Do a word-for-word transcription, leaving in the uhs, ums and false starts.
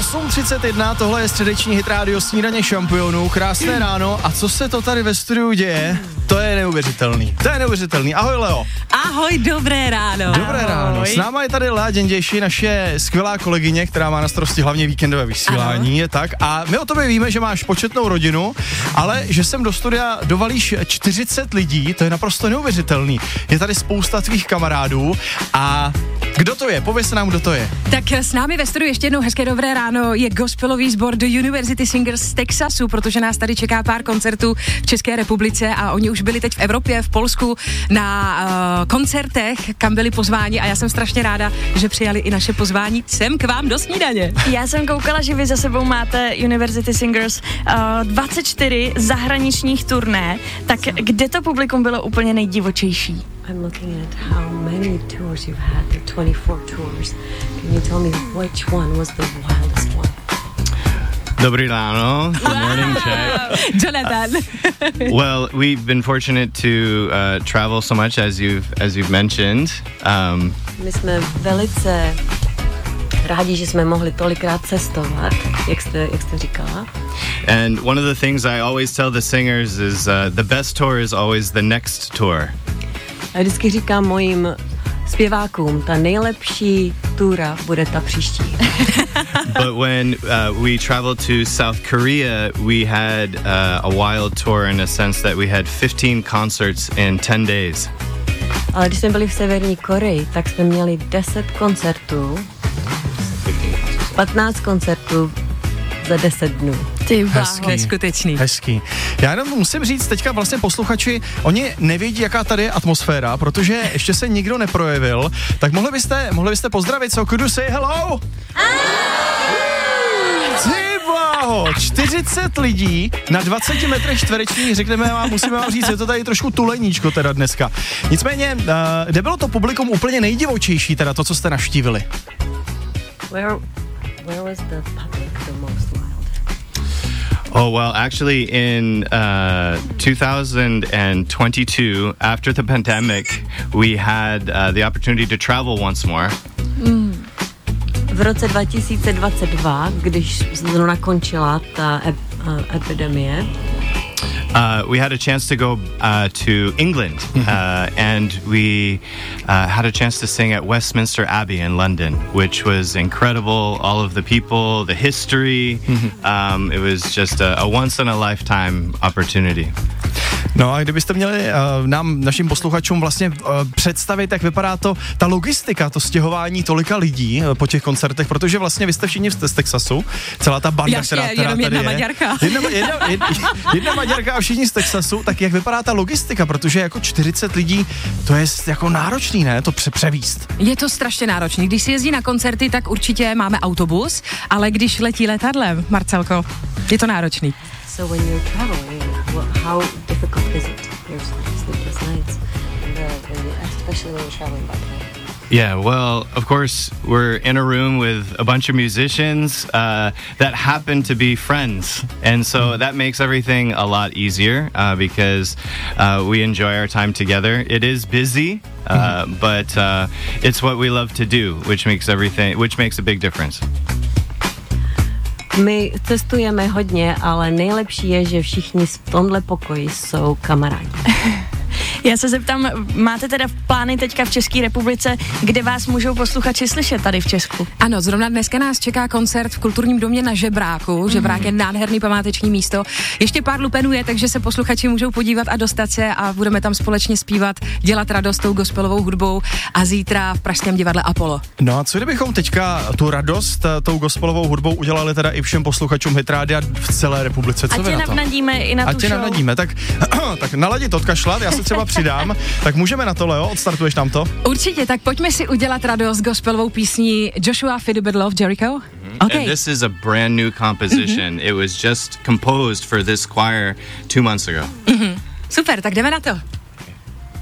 osm třicet jedna, tohle je středeční hit rádio Snídaně šampionů, krásné ráno a co se to tady ve studiu děje, to je neuvěřitelný, to je neuvěřitelný, ahoj Leo. Ahoj, dobré ráno. Dobré ráno, s náma je tady Lea Děndější, naše skvělá kolegyně, která má na starosti hlavně víkendové vysílání, je tak, a my o tobě víme, že máš početnou rodinu, ale že sem do studia dovalíš čtyřicet lidí, to je naprosto neuvěřitelný, je tady spousta tvých kamarádů a kdo to je, pověz nám, kdo to je. Tak s námi ve studiu ještě jednou hezké dobré ráno je gospelový sbor The University Singers z Texasu, protože nás tady čeká pár koncertů v České republice a oni už byli teď v Evropě, v Polsku na uh, koncertech, kam byli pozváni a já jsem strašně ráda, že přijali i naše pozvání sem k vám do snídaně. Já jsem koukala, že vy za sebou máte University Singers uh, dvacet čtyři zahraničních turné, tak kde to publikum bylo úplně nejdivočejší? I'm looking at how many tours you've had, the twenty-four tours. Can you tell me which one was the wildest one? Dobrý ráno. Good morning, Czech. Jonathan. Well, we've been fortunate to uh, travel so much as you've as you've mentioned. Um, My jsme velice rádi, že jsme mohli tolikrát cestovat, jak jste, jak jste říkala. and one of the things I always tell the singers is uh, the best tour is always the next tour. Já vždycky říkám mojim zpěvákům, ta nejlepší túra bude ta příští. But when uh, we traveled to South Korea, we had uh, a wild tour in a sense that we had fifteen concerts in ten days. Ale když jsme byli v Severní Koreji, tak jsme měli deset koncertů, patnáct koncertů za deset dnů. Ty bláho, neskutečný. Hezký. Já jenom musím říct, teďka vlastně posluchači, oni nevědí, jaká tady je atmosféra, protože ještě se nikdo neprojevil, tak mohli byste, mohli byste pozdravit, so could you say hello? Ty bláho, čtyřicet lidí na dvaceti metrech čtverečních, řekneme vám, musíme vám říct, je to tady trošku tuleníčko teda dneska. Nicméně, uh, kde bylo to publikum úplně nejdivočejší, teda to, co jste navštívili? Where, where was the public the most wild? Oh, well, actually in uh, two thousand twenty-two, after the pandemic, we had uh, the opportunity to travel once more. Mm. V roce dva tisíce dvacet dva, když zrovna končila ta ep, uh, epidemie, Uh, we had a chance to go uh, to England, uh, and we uh, had a chance to sing at Westminster Abbey in London, which was incredible. All of the people, the history, um, it was just a, a once-in-a-lifetime opportunity. No a kdybyste měli uh, nám, našim posluchačům vlastně uh, představit, jak vypadá to, ta logistika, to stěhování tolika lidí uh, po těch koncertech, protože vlastně vy jste všichni z Texasu, celá ta banda, Jasně, která, která tady jedna je. Maďarka. Jedna, jedna, jedna, jedna Maďarka a všichni z Texasu, tak jak vypadá ta logistika, protože jako čtyřicet lidí, to je jako náročný, ne, to pře- převíst. Je to strašně náročný. Když si jezdí na koncerty, tak určitě máme autobus, ale když letí letadlem, Marcelko, je to náročný. So when you're traveling, what, how difficult is it? Your sleepless nights, and, uh, when you, especially when you're traveling by plane. Yeah, well, of course, we're in a room with a bunch of musicians uh, that happen to be friends. And so that makes everything a lot easier uh, because uh, we enjoy our time together. It is busy, uh, but uh, it's what we love to do, which makes everything, which makes a big difference. My cestujeme hodně, ale nejlepší je, že všichni v tomhle pokoji jsou kamarádi. Já se zeptám, máte teda plány teďka v České republice, kde vás můžou posluchači slyšet tady v Česku? Ano, zrovna dneska nás čeká koncert v Kulturním domě na Žebráku. Mm. Žebrák je nádherný památeční místo. Ještě pár lupenů je, takže se posluchači můžou podívat a dostat se a budeme tam společně zpívat, dělat radost tou gospelovou hudbou a zítra v pražském divadle Apollo. No a co kdybychom teďka tu radost tou gospelovou hudbou udělali teda i všem posluchačům Hitrádia v celé republice? Co Ať vy tě na to? navnadíme i na Ať tu tě show. navnadíme, tak, tak naladit, odkašlat, já se třeba přidám, tak můžeme na to, Leo, odstartuješ nám to? Určitě, tak pojďme si udělat radost gospelovou písní Joshua Fit a Bit Love Jericho. Mm-hmm. Okay. And this is a brand new composition. Mm-hmm. It was just composed for this choir two months ago. Mm-hmm. Super, tak jdeme na to.